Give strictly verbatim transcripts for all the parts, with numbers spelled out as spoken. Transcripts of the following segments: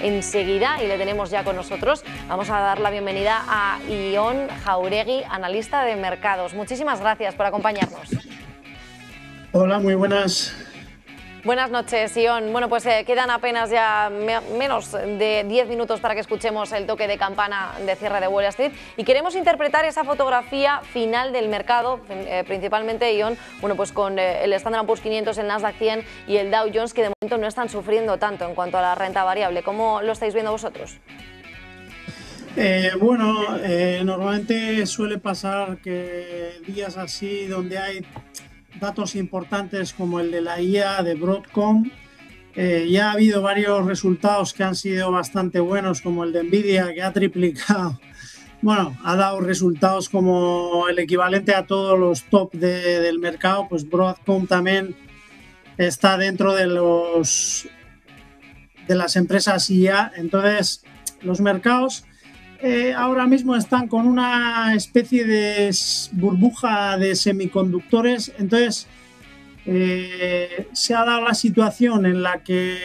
enseguida y le tenemos ya con nosotros. Vamos a dar la bienvenida a Ion Jauregui, analista de mercados. Muchísimas gracias por acompañarnos. Hola, muy buenas. Buenas noches, Ion. Bueno, pues eh, quedan apenas ya me menos de diez minutos para que escuchemos el toque de campana de cierre de Wall Street y queremos interpretar esa fotografía final del mercado, eh, principalmente, Ion, bueno, pues con eh, el Standard and Poor's quinientos, el Nasdaq cien y el Dow Jones, que de momento no están sufriendo tanto en cuanto a la renta variable. ¿Cómo lo estáis viendo vosotros? Eh, bueno, eh, normalmente suele pasar que días así donde hay datos importantes como el de la I A de Broadcom, eh, ya ha habido varios resultados que han sido bastante buenos, como el de Nvidia, que ha triplicado, bueno, ha dado resultados como el equivalente a todos los top de, del mercado. Pues Broadcom también está dentro de los de las empresas I A. Entonces los mercados Eh, ahora mismo están con una especie de burbuja de semiconductores. Entonces eh, se ha dado la situación en la que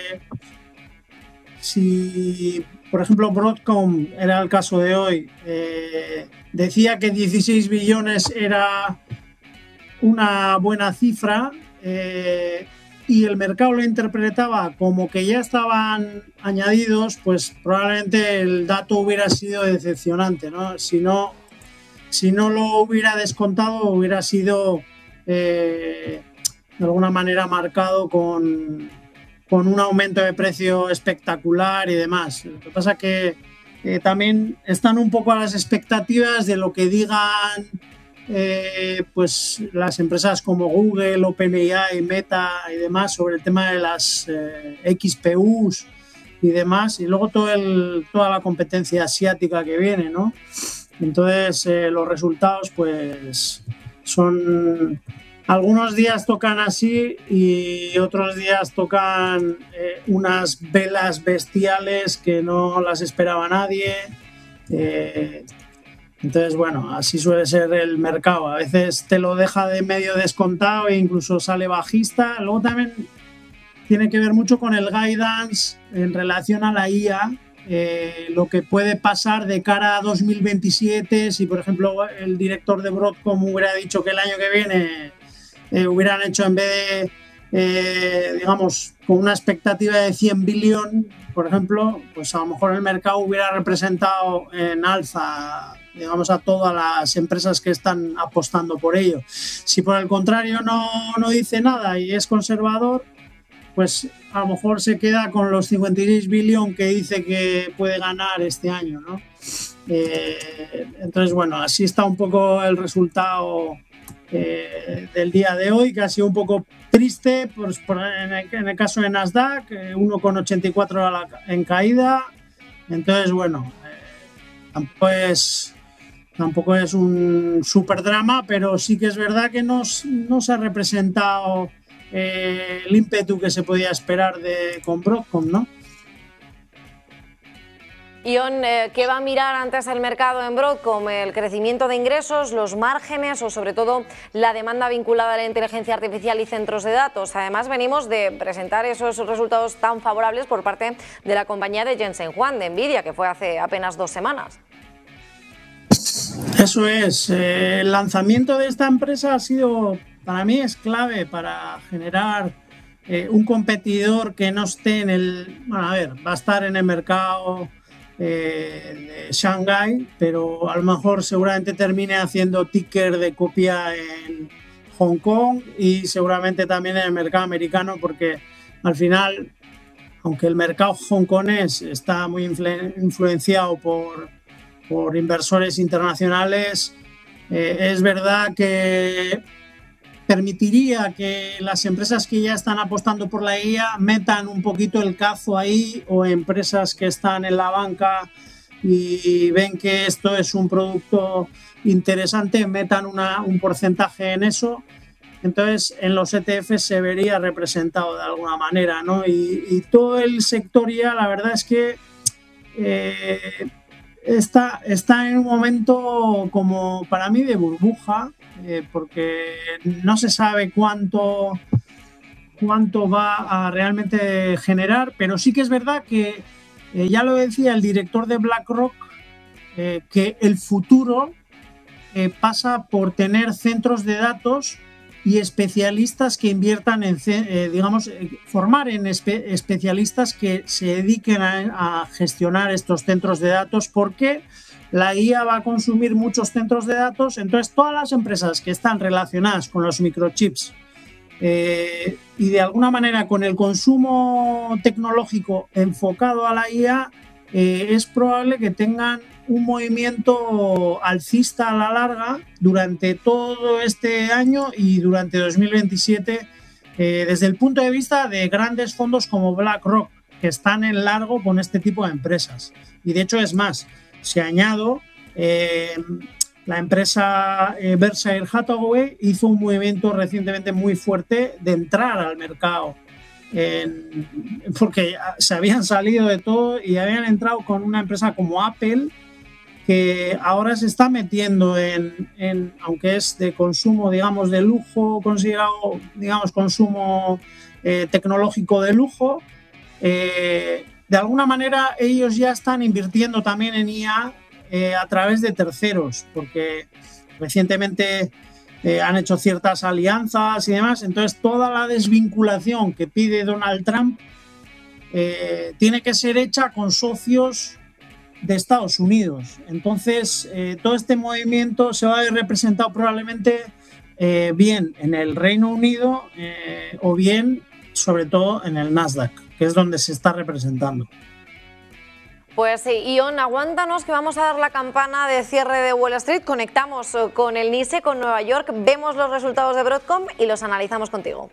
si, por ejemplo, Broadcom, era el caso de hoy, eh, decía que dieciséis billones era una buena cifra, eh, y el mercado lo interpretaba como que ya estaban añadidos, pues probablemente el dato hubiera sido decepcionante, ¿no? Si no, si no lo hubiera descontado, hubiera sido eh, de alguna manera marcado con, con un aumento de precio espectacular y demás. Lo que pasa que eh, también están un poco a las expectativas de lo que digan Eh, pues las empresas como Google, OpenAI, Meta y demás sobre el tema de las eh, X P Us y demás, y luego todo el, toda la competencia asiática que viene, ¿no? Entonces eh, los resultados pues son, algunos días tocan así y otros días tocan eh, unas velas bestiales que no las esperaba nadie. eh, Entonces, bueno, así suele ser el mercado. A veces te lo deja de medio descontado e incluso sale bajista. Luego también tiene que ver mucho con el guidance en relación a la I A, eh, lo que puede pasar de cara a dos mil veintisiete. Si, por ejemplo, el director de Broadcom hubiera dicho que el año que viene eh, hubieran hecho, en vez de, eh, digamos, con una expectativa de cien billones, por ejemplo, pues a lo mejor el mercado hubiera representado en alza, digamos, a todas las empresas que están apostando por ello. Si por el contrario no, no dice nada y es conservador, pues a lo mejor se queda con los cincuenta y seis billones que dice que puede ganar este año, ¿no? Eh, entonces, bueno, así está un poco el resultado eh, del día de hoy, que ha sido un poco triste, pues, por, en, el, en el caso de Nasdaq, eh, uno coma ochenta y cuatro en caída. Entonces, bueno, eh, tampoco es... Tampoco es un súper drama, pero sí que es verdad que no, no se ha representado eh, el ímpetu que se podía esperar de, con Broadcom, ¿no? Ion, eh, ¿qué va a mirar antes el mercado en Broadcom? ¿El crecimiento de ingresos, los márgenes o sobre todo la demanda vinculada a la inteligencia artificial y centros de datos? Además, venimos de presentar esos resultados tan favorables por parte de la compañía de Jensen Huang, de Nvidia, que fue hace apenas dos semanas. Eso es, eh, el lanzamiento de esta empresa ha sido, para mí es clave para generar eh, un competidor que no esté en el, bueno, a ver, va a estar en el mercado eh, de Shanghái, pero a lo mejor seguramente termine haciendo ticker de copia en Hong Kong y seguramente también en el mercado americano, porque al final, aunque el mercado hongkonés está muy influ- influenciado por por inversores internacionales, eh, es verdad que permitiría que las empresas que ya están apostando por la I A metan un poquito el cazo ahí, o empresas que están en la banca y ven que esto es un producto interesante, metan una, un porcentaje en eso. Entonces en los E T F se vería representado de alguna manera, ¿no? Y, y todo el sector ya, la verdad es que eh, Está, está en un momento como para mí de burbuja, eh, porque no se sabe cuánto, cuánto va a realmente generar, pero sí que es verdad que Eh, ya lo decía el director de BlackRock, eh, que el futuro eh, pasa por tener centros de datos y especialistas que inviertan en, eh, digamos, eh, formar en espe especialistas que se dediquen a, a gestionar estos centros de datos, porque la I A va a consumir muchos centros de datos. Entonces todas las empresas que están relacionadas con los microchips eh, y de alguna manera con el consumo tecnológico enfocado a la I A, eh, es probable que tengan un movimiento alcista a la larga durante todo este año y durante dos mil veintisiete, eh, desde el punto de vista de grandes fondos como BlackRock, que están en largo con este tipo de empresas. Y de hecho es más, si añado, eh, la empresa eh, Berkshire Hathaway hizo un movimiento recientemente muy fuerte de entrar al mercado, en, porque se habían salido de todo y habían entrado con una empresa como Apple, que ahora se está metiendo en, en, aunque es de consumo, digamos, de lujo, considerado, digamos, consumo eh, tecnológico de lujo, eh, de alguna manera ellos ya están invirtiendo también en I A eh, a través de terceros, porque recientemente eh, han hecho ciertas alianzas y demás. Entonces toda la desvinculación que pide Donald Trump eh, tiene que ser hecha con socios de Estados Unidos. Entonces, eh, todo este movimiento se va a ver representado probablemente eh, bien en el Reino Unido eh, o bien, sobre todo, en el Nasdaq, que es donde se está representando. Pues sí, Ion, aguántanos que vamos a dar la campana de cierre de Wall Street, conectamos con el NYSE, con Nueva York, vemos los resultados de Broadcom y los analizamos contigo.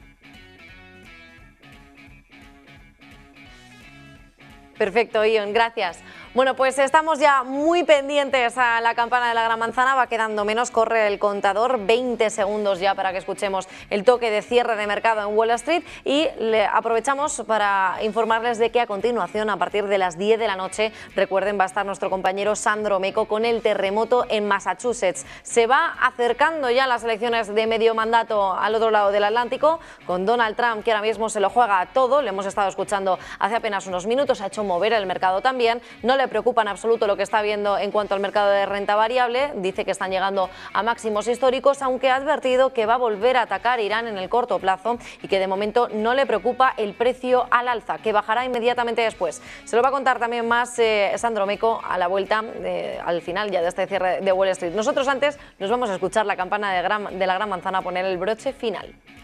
Perfecto, Ion, gracias. Bueno, pues estamos ya muy pendientes a la campana de la Gran Manzana, va quedando menos, corre el contador, veinte segundos ya para que escuchemos el toque de cierre de mercado en Wall Street y le aprovechamos para informarles de que a continuación, a partir de las diez de la noche, recuerden, va a estar nuestro compañero Sandro Meco con el terremoto en Massachusetts. Se va acercando ya las elecciones de medio mandato al otro lado del Atlántico, con Donald Trump, que ahora mismo se lo juega todo, le hemos estado escuchando hace apenas unos minutos, ha hecho mover el mercado también, no le preocupa en absoluto lo que está viendo en cuanto al mercado de renta variable, dice que están llegando a máximos históricos, aunque ha advertido que va a volver a atacar Irán en el corto plazo y que de momento no le preocupa el precio al alza, que bajará inmediatamente después. Se lo va a contar también más eh, Sandro Meco a la vuelta, eh, al final ya de este cierre de Wall Street. Nosotros antes nos vamos a escuchar la campana de, gran, de la Gran Manzana, poner el broche final.